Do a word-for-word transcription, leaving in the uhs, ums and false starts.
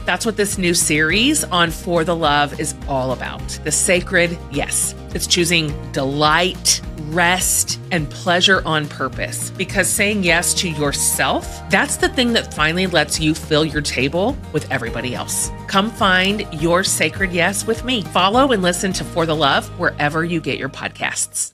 That's what this new series on For the Love is all about. The sacred yes. It's choosing delight, rest, and pleasure on purpose. Because saying yes to yourself, that's the thing that finally lets you fill your table with everybody else. Come find your sacred yes with me. Follow and listen to For the Love wherever you get your podcasts.